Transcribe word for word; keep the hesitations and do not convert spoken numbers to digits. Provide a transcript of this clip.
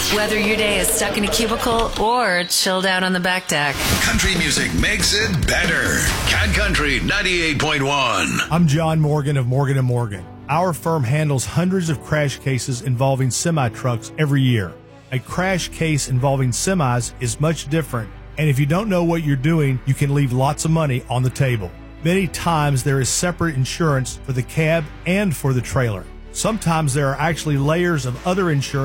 Whether your day is stuck in a cubicle or chilled out on the back deck. Country music makes it better. Cat Country ninety-eight point one. I'm John Morgan of Morgan and Morgan. Our firm handles hundreds of crash cases involving semi-trucks every year. A crash case involving semis is much different, and if you don't know what you're doing, you can leave lots of money on the table. Many times there is separate insurance for the cab and for the trailer. Sometimes there are actually layers of other insurance